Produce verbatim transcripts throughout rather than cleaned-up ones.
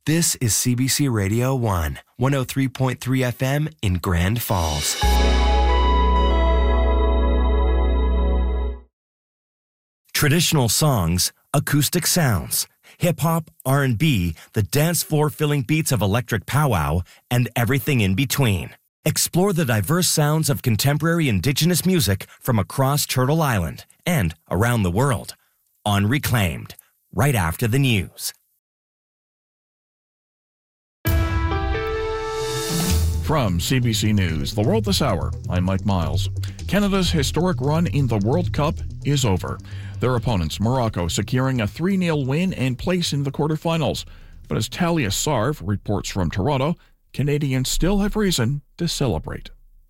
This is C B C Radio one, one oh three point three F M in Grand Falls. Traditional songs, acoustic sounds, hip-hop, R and B, the dance floor-filling beats of electric powwow, and everything in between. Explore the diverse sounds of contemporary Indigenous music from across Turtle Island and around the world on Reclaimed, right after the news. From C B C News, The World This Hour, I'm Mike Miles. Canada's historic run in the World Cup is over. Their opponents, Morocco, securing a three nil win and place in the quarterfinals. But as Talia Sarv reports from Toronto, Canadians still have reason to celebrate.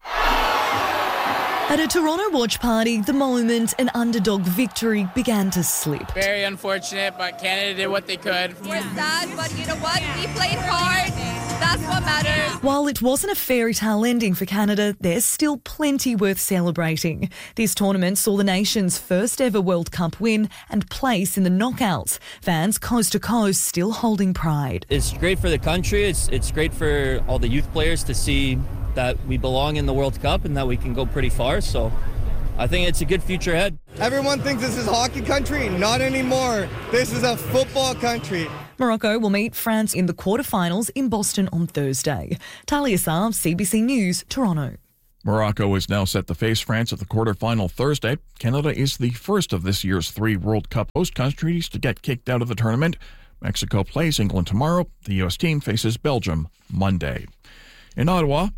At a Toronto watch party, the moment an underdog victory began to slip. Very unfortunate, but Canada did what they could. We're sad, but you know what? We played hard. That's what matters. While it wasn't a fairy tale ending for Canada, there's still plenty worth celebrating. This tournament saw the nation's first ever World Cup win and place in the knockouts. Fans coast to coast still holding pride. It's great for the country. It's it's great for all the youth players to see that we belong in the World Cup and that we can go pretty far. So I think it's a good future ahead. Everyone thinks this is hockey country. Not anymore. This is a football country. Morocco will meet France in the quarterfinals in Boston on Thursday. Talia Sarv, C B C News, Toronto. Morocco is now set to face France at the quarterfinal Thursday. Canada is the first of this year's three World Cup host countries to get kicked out of the tournament. Mexico plays England tomorrow. The U S team faces Belgium Monday. In Ottawa,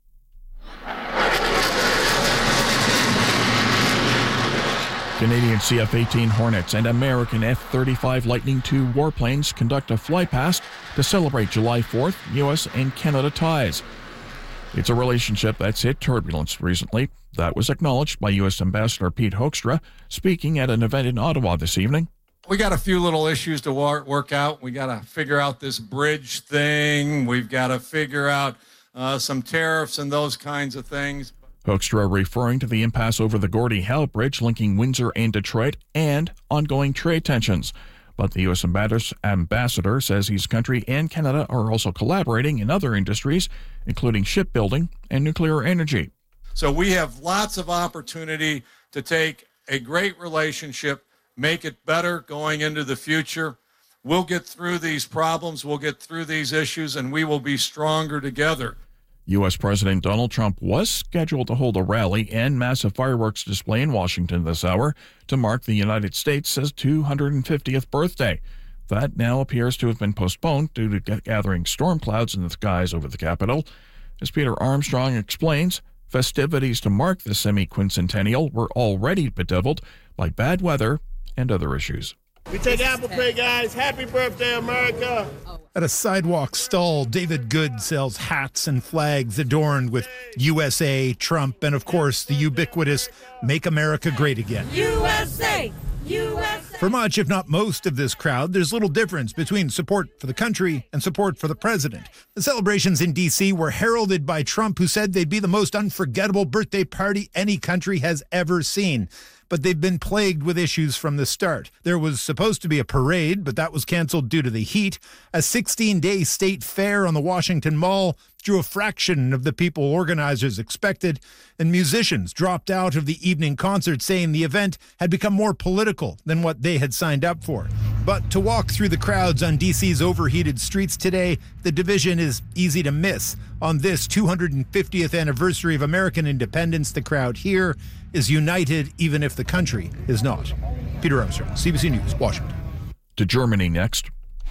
Canadian C F eighteen Hornets and American F thirty-five Lightning two warplanes conduct a flypast to celebrate July fourth U S and Canada ties. It's a relationship that's hit turbulence recently. That was acknowledged by U S Ambassador Pete Hoekstra, speaking at an event in Ottawa this evening. We got a few little issues to work out. We got to figure out this bridge thing. We've got to figure out uh, some tariffs and those kinds of things. Hoekstra referring to the impasse over the Gordie Howe Bridge linking Windsor and Detroit and ongoing trade tensions. But the U S ambassador says his country and Canada are also collaborating in other industries, including shipbuilding and nuclear energy. So we have lots of opportunity to take a great relationship, make it better going into the future. We'll get through these problems, we'll get through these issues, and we will be stronger together. U S President Donald Trump was scheduled to hold a rally and massive fireworks display in Washington this hour to mark the United States' two hundred fiftieth birthday. That now appears to have been postponed due to gathering storm clouds in the skies over the Capitol. As Peter Armstrong explains, festivities to mark the semi-quincentennial were already bedeviled by bad weather and other issues. We take Apple Pay, guys. Happy birthday, America. At a sidewalk stall, David Good sells hats and flags adorned with U S A, Trump, and of course the ubiquitous Make America Great Again. U S A! U S A! For much, if not most of this crowd, there's little difference between support for the country and support for the president. The celebrations in D C were heralded by Trump, who said they'd be the most unforgettable birthday party any country has ever seen. But they've been plagued with issues from the start. There was supposed to be a parade, but that was canceled due to the heat. A sixteen-day state fair on the Washington Mall drew a fraction of the people organizers expected, and musicians dropped out of the evening concert, saying the event had become more political than what they had signed up for. But to walk through the crowds on D C's overheated streets today, the division is easy to miss. On this two hundred fiftieth anniversary of American independence, the crowd here is united, even if the country is not. Peter Armstrong, C B C News, Washington. To Germany next.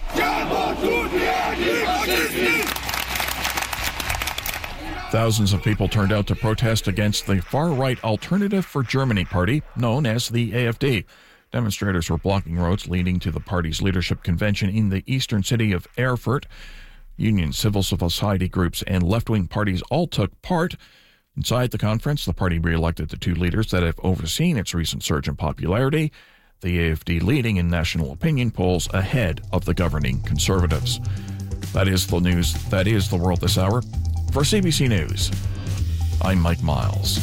Thousands of people turned out to protest against the far-right Alternative for Germany party, known as the A F D. Demonstrators were blocking roads leading to the party's leadership convention in the eastern city of Erfurt. Unions, civil society groups, and left-wing parties all took part. Inside the conference, the party re-elected the two leaders that have overseen its recent surge in popularity, the A F D leading in national opinion polls ahead of the governing Conservatives. That is the news. That is the world this hour. For C B C News, I'm Mike Miles.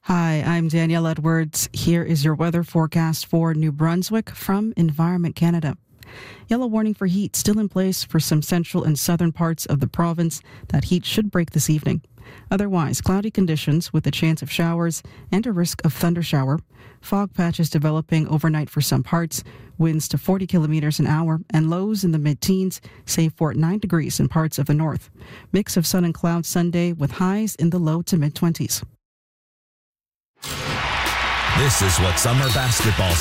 Hi, I'm Danielle Edwards. Here is your weather forecast for New Brunswick from Environment Canada. Yellow warning for heat still in place for some central and southern parts of the province. That heat should break this evening. Otherwise, cloudy conditions with a chance of showers and a risk of thundershower. Fog patches developing overnight for some parts. Winds to forty kilometers an hour and lows in the mid-teens, save for nine degrees in parts of the north. Mix of sun and clouds Sunday with highs in the low to mid-twenties. This is what summer basketball